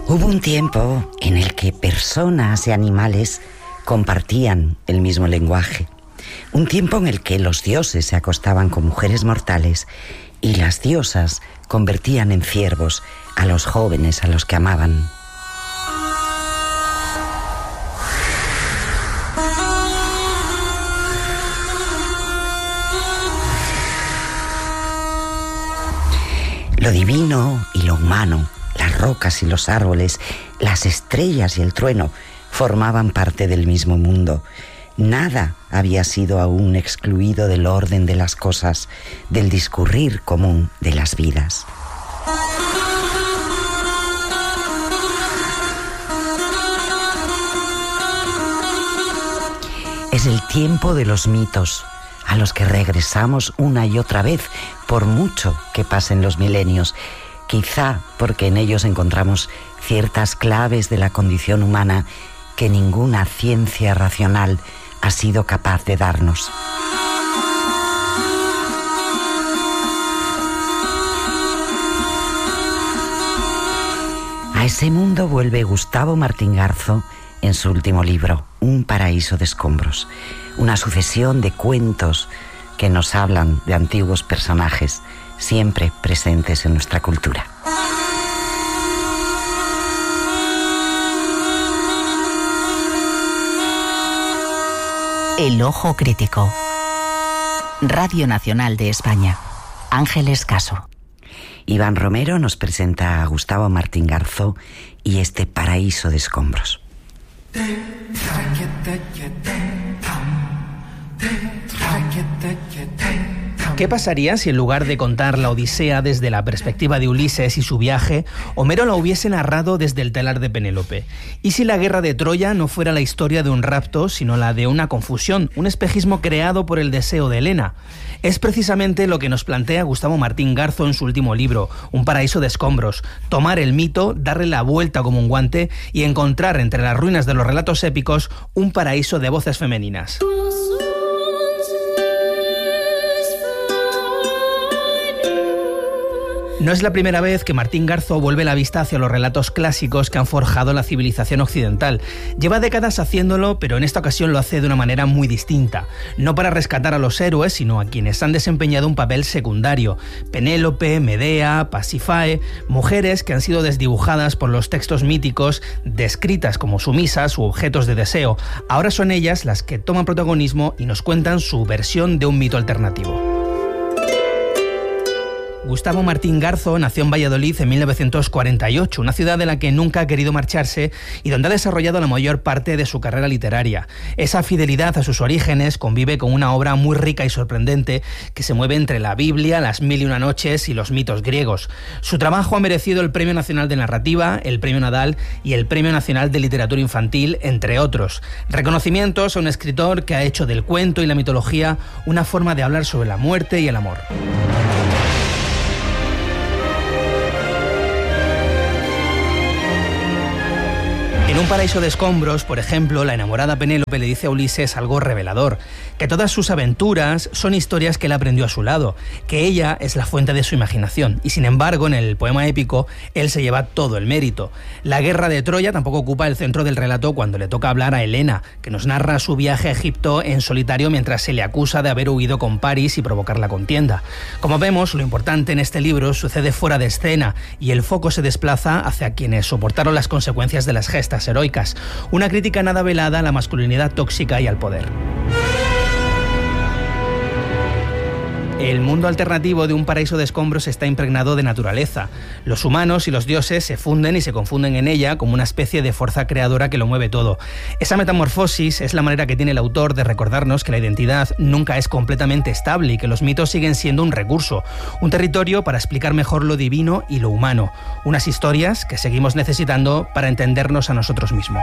Hubo un tiempo en el que personas y animales compartían el mismo lenguaje. Un tiempo en el que los dioses se acostaban con mujeres mortales y las diosas convertían en ciervos a los jóvenes a los que amaban. Lo divino y lo humano, las rocas y los árboles, las estrellas y el trueno formaban parte del mismo mundo. Nada había sido aún excluido del orden de las cosas, del discurrir común de las vidas. Es el tiempo de los mitos, a los que regresamos una y otra vez, por mucho que pasen los milenios, quizá porque en ellos encontramos ciertas claves de la condición humana que ninguna ciencia racional ha sido capaz de darnos. A ese mundo vuelve Gustavo Martín Garzo en su último libro, Un paraíso de escombros, una sucesión de cuentos que nos hablan de antiguos personajes siempre presentes en nuestra cultura. El ojo crítico. Radio Nacional de España. Ángeles Caso. Iván Romero nos presenta a Gustavo Martín Garzo y este paraíso de escombros. ¿Qué pasaría si en lugar de contar la Odisea desde la perspectiva de Ulises y su viaje, Homero la hubiese narrado desde el telar de Penélope? ¿Y si la guerra de Troya no fuera la historia de un rapto, sino la de una confusión, un espejismo creado por el deseo de Helena? Es precisamente lo que nos plantea Gustavo Martín Garzo en su último libro, Un paraíso de escombros: tomar el mito, darle la vuelta como un guante y encontrar entre las ruinas de los relatos épicos un paraíso de voces femeninas. No es la primera vez que Martín Garzo vuelve la vista hacia los relatos clásicos que han forjado la civilización occidental. Lleva décadas haciéndolo, pero en esta ocasión lo hace de una manera muy distinta. No para rescatar a los héroes, sino a quienes han desempeñado un papel secundario. Penélope, Medea, Pasífae, mujeres que han sido desdibujadas por los textos míticos, descritas como sumisas u objetos de deseo. Ahora son ellas las que toman protagonismo y nos cuentan su versión de un mito alternativo. Gustavo Martín Garzo nació en Valladolid en 1948, una ciudad de la que nunca ha querido marcharse y donde ha desarrollado la mayor parte de su carrera literaria. Esa fidelidad a sus orígenes convive con una obra muy rica y sorprendente que se mueve entre la Biblia, las Mil y una noches y los mitos griegos. Su trabajo ha merecido el Premio Nacional de Narrativa, el Premio Nadal y el Premio Nacional de Literatura Infantil, entre otros. Reconocimientos a un escritor que ha hecho del cuento y la mitología una forma de hablar sobre la muerte y el amor. En Un paraíso de escombros, por ejemplo, la enamorada Penélope le dice a Ulises algo revelador: que todas sus aventuras son historias que él aprendió a su lado, que ella es la fuente de su imaginación, y sin embargo, en el poema épico, él se lleva todo el mérito. La guerra de Troya tampoco ocupa el centro del relato cuando le toca hablar a Helena, que nos narra su viaje a Egipto en solitario mientras se le acusa de haber huido con París y provocar la contienda. Como vemos, lo importante en este libro sucede fuera de escena y el foco se desplaza hacia quienes soportaron las consecuencias de las gestas heroicas, una crítica nada velada a la masculinidad tóxica y al poder. El mundo alternativo de Un paraíso de escombros está impregnado de naturaleza. Los humanos y los dioses se funden y se confunden en ella como una especie de fuerza creadora que lo mueve todo. Esa metamorfosis es la manera que tiene el autor de recordarnos que la identidad nunca es completamente estable y que los mitos siguen siendo un recurso, un territorio para explicar mejor lo divino y lo humano, unas historias que seguimos necesitando para entendernos a nosotros mismos.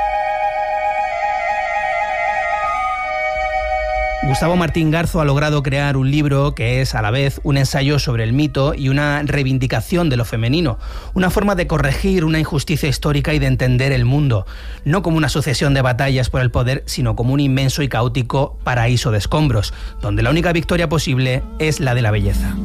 Gustavo Martín Garzo ha logrado crear un libro que es a la vez un ensayo sobre el mito y una reivindicación de lo femenino, una forma de corregir una injusticia histórica y de entender el mundo, no como una sucesión de batallas por el poder, sino como un inmenso y caótico paraíso de escombros, donde la única victoria posible es la de la belleza.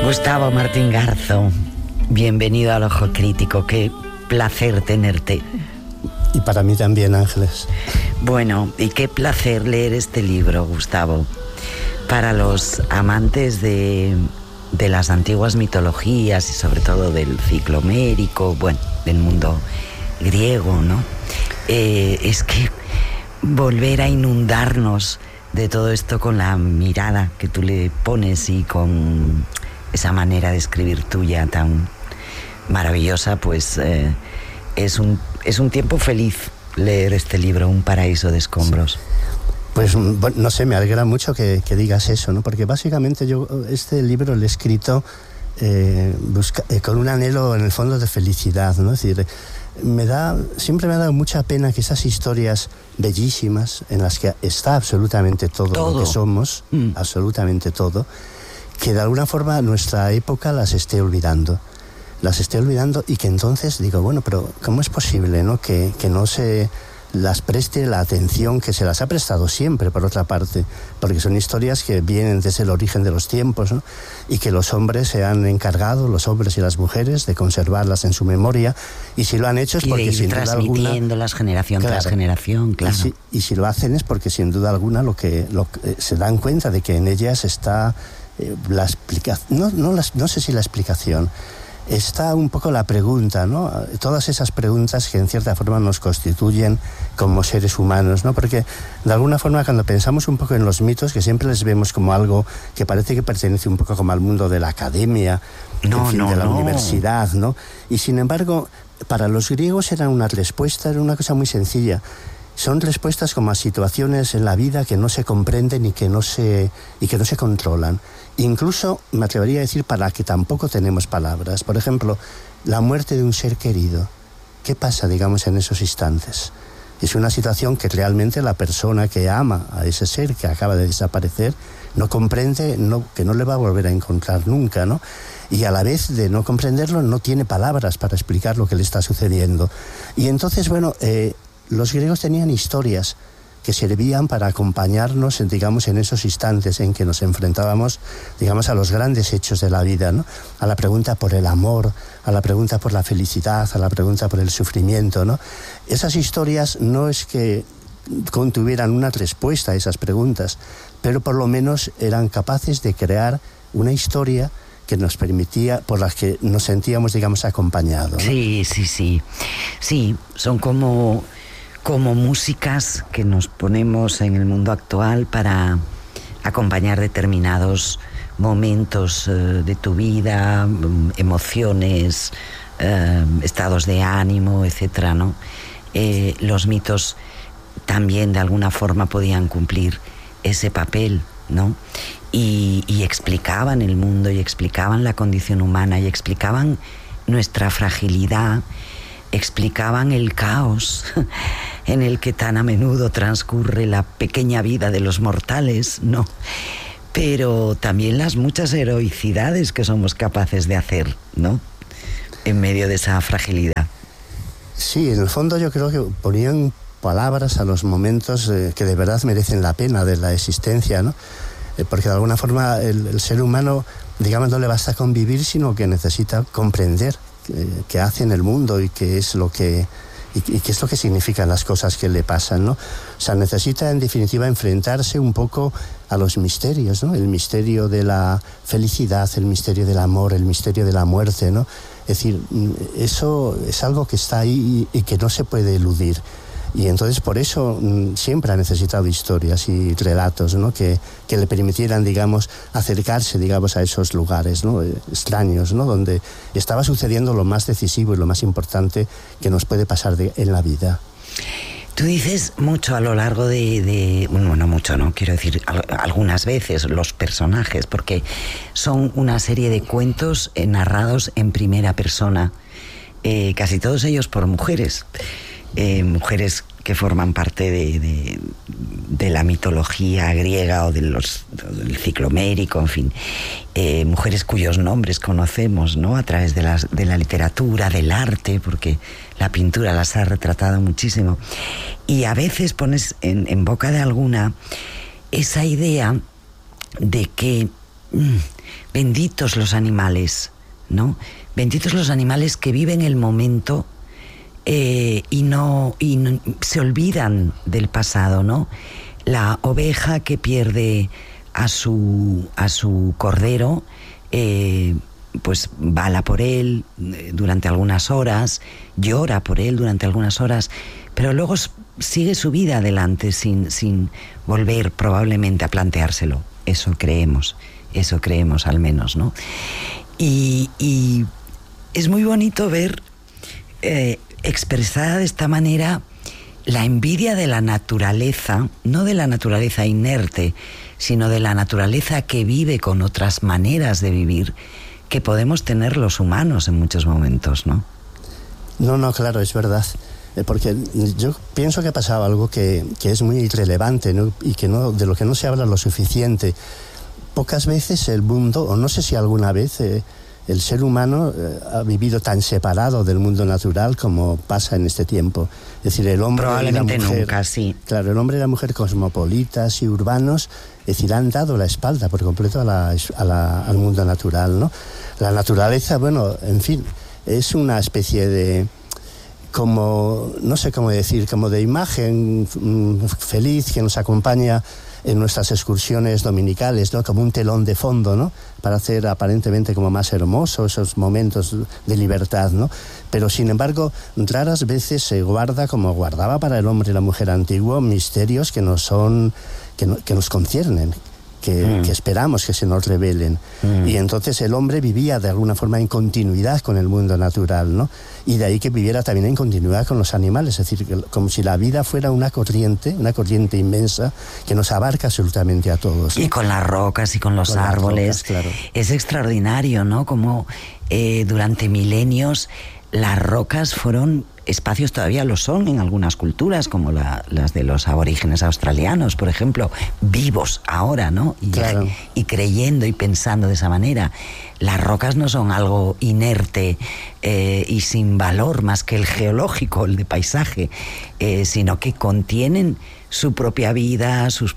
Gustavo Martín Garzo, bienvenido al Ojo Crítico, qué placer tenerte. Y para mí también, Ángeles. Bueno, y qué placer leer este libro, Gustavo. Para los amantes de las antiguas mitologías y sobre todo del ciclo homérico, bueno, del mundo griego, ¿no? Es que volver a inundarnos de todo esto con la mirada que tú le pones y con esa manera de escribir tuya tan maravillosa, pues es un tiempo feliz leer este libro, Un paraíso de escombros. Sí. Pues bueno, no sé, me alegra mucho que digas eso, ¿no? Porque básicamente yo este libro lo he escrito con un anhelo en el fondo de felicidad, ¿no? Es decir, siempre me ha dado mucha pena que esas historias bellísimas en las que está absolutamente todo lo que somos, absolutamente todo, que de alguna forma nuestra época las esté olvidando y que entonces digo, bueno, pero ¿cómo es posible, ¿no? que no se las preste la atención que se las ha prestado siempre, por otra parte, porque son historias que vienen desde el origen de los tiempos, ¿no? Y que los hombres se han encargado, los hombres y las mujeres, de conservarlas en su memoria, y si lo han hecho es porque sin duda alguna... transmitiéndolas generación tras generación, claro. Y si lo hacen es porque sin duda alguna lo que se dan cuenta de que en ellas está la explicación, no sé si la explicación, está un poco la pregunta, ¿no? Todas esas preguntas que en cierta forma nos constituyen como seres humanos, ¿no? Porque de alguna forma cuando pensamos un poco en los mitos, que siempre les vemos como algo que parece que pertenece un poco como al mundo de la academia, de la universidad, ¿no? Y sin embargo, para los griegos era una una cosa muy sencilla. Son respuestas como a situaciones en la vida que no se comprenden y que no se controlan. Incluso, me atrevería a decir, para que tampoco tenemos palabras. Por ejemplo, la muerte de un ser querido. ¿Qué pasa, digamos, en esos instantes? Es una situación que realmente la persona que ama a ese ser que acaba de desaparecer no comprende, que no le va a volver a encontrar nunca, ¿no? Y a la vez de no comprenderlo, no tiene palabras para explicar lo que le está sucediendo. Y entonces, bueno, los griegos tenían historias que servían para acompañarnos, digamos, en esos instantes en que nos enfrentábamos, digamos, a los grandes hechos de la vida, ¿no? A la pregunta por el amor, a la pregunta por la felicidad, a la pregunta por el sufrimiento, ¿no? Esas historias no es que contuvieran una respuesta a esas preguntas, pero por lo menos eran capaces de crear una historia que nos permitía, por las que nos sentíamos, digamos, acompañados, ¿no? Sí, son como músicas que nos ponemos en el mundo actual para acompañar determinados momentos de tu vida, emociones, estados de ánimo, etcétera, ¿no? Los mitos también de alguna forma podían cumplir ese papel, ¿no? Y explicaban el mundo, y explicaban la condición humana, y explicaban nuestra fragilidad, explicaban el caos en el que tan a menudo transcurre la pequeña vida de los mortales, ¿no? Pero también las muchas heroicidades que somos capaces de hacer, ¿no? En medio de esa fragilidad. Sí, en el fondo yo creo que ponían palabras a los momentos que de verdad merecen la pena de la existencia, ¿no? Porque de alguna forma el ser humano, digamos, no le basta convivir, sino que necesita comprender qué hace en el mundo y qué es lo que significan las cosas que le pasan, ¿no? O sea, necesita en definitiva enfrentarse un poco a los misterios, ¿no? El misterio de la felicidad, el misterio del amor, el misterio de la muerte, ¿no? Es decir, eso es algo que está ahí y que no se puede eludir. Y entonces por eso siempre ha necesitado historias y relatos, ¿no? que le permitieran, digamos, acercarse, digamos, a esos lugares, ¿no? Extraños, ¿no? Donde estaba sucediendo lo más decisivo y lo más importante que nos puede pasar en la vida. Tú dices mucho a lo largo bueno, no mucho, no, quiero decir, algunas veces los personajes, porque son una serie de cuentos narrados en primera persona, casi todos ellos por mujeres. Mujeres que forman parte de la mitología griega o del ciclo homérico, en fin, mujeres cuyos nombres conocemos, ¿no? A través de la literatura, del arte, porque la pintura las ha retratado muchísimo. Y a veces pones en boca de alguna esa idea de que benditos los animales, ¿no? Benditos los animales que viven el momento y no se olvidan del pasado, ¿no? La oveja que pierde a su cordero, pues bala por él durante algunas horas, llora por él durante algunas horas, pero luego sigue su vida adelante sin volver probablemente a planteárselo. Eso creemos al menos, ¿no? Y es muy bonito ver expresada de esta manera la envidia de la naturaleza, no de la naturaleza inerte, sino de la naturaleza que vive con otras maneras de vivir que podemos tener los humanos en muchos momentos, ¿no? No, claro, es verdad. Porque yo pienso que ha pasado algo que es muy irrelevante, ¿no? Y que de lo que no se habla lo suficiente. Pocas veces el mundo, o no sé si alguna vez, el ser humano ha vivido tan separado del mundo natural como pasa en este tiempo. Es decir, el hombre probablemente y la mujer, nunca, sí. Claro, el hombre y la mujer cosmopolitas y urbanos, es decir, han dado la espalda por completo al mundo natural, ¿no? La naturaleza, bueno, en fin, es una especie de, como, no sé cómo decir, como de imagen feliz que nos acompaña en nuestras excursiones dominicales, ¿no? Como un telón de fondo, ¿no? Para hacer aparentemente como más hermosos esos momentos de libertad, ¿no? Pero sin embargo, raras veces se guarda, como guardaba para el hombre y la mujer antiguo, misterios que nos conciernen, que esperamos que se nos revelen. Y entonces el hombre vivía de alguna forma en continuidad con el mundo natural, ¿no? Y de ahí que viviera también en continuidad con los animales, es decir, como si la vida fuera una corriente inmensa que nos abarca absolutamente a todos, ¿no? Y con las rocas y con los árboles. Rocas, claro. Es extraordinario, ¿no? Como durante milenios las rocas fueron espacios, todavía lo son en algunas culturas, como las de los aborígenes australianos, por ejemplo, vivos ahora, ¿no? Claro. Y creyendo y pensando de esa manera. Las rocas no son algo inerte y sin valor más que el geológico, el de paisaje, sino que contienen su propia vida, su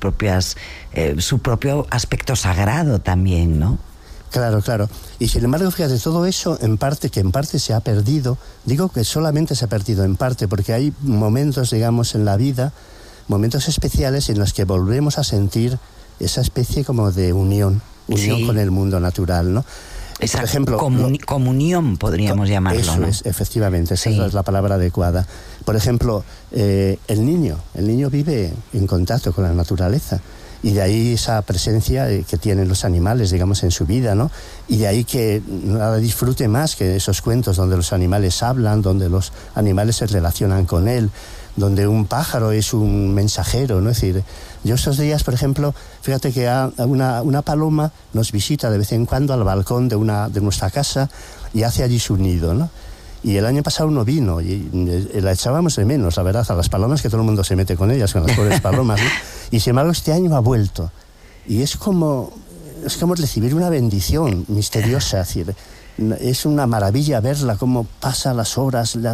propio aspecto sagrado también, ¿no? Claro. Y sin embargo, fíjate, todo eso en parte se ha perdido. Digo que solamente se ha perdido en parte, porque hay momentos, digamos, en la vida, momentos especiales en los que volvemos a sentir esa especie como de unión sí, con el mundo natural, ¿no? Esa, por ejemplo, comunión podríamos llamarlo, eso, ¿no? Efectivamente, esa es la palabra adecuada. Por ejemplo, el niño vive en contacto con la naturaleza. Y de ahí esa presencia que tienen los animales, digamos, en su vida, ¿no? Y de ahí que nada disfrute más que esos cuentos donde los animales hablan, donde los animales se relacionan con él, donde un pájaro es un mensajero, ¿no? Es decir, yo estos días, por ejemplo, fíjate que una paloma nos visita de vez en cuando al balcón de nuestra casa y hace allí su nido, ¿no? Y el año pasado no vino y la echábamos de menos, la verdad, a las palomas, que todo el mundo se mete con ellas, con las pobres palomas, ¿no? Y sin embargo este año ha vuelto. Y es como recibir una bendición misteriosa, es decir, es una maravilla verla, cómo pasa las horas,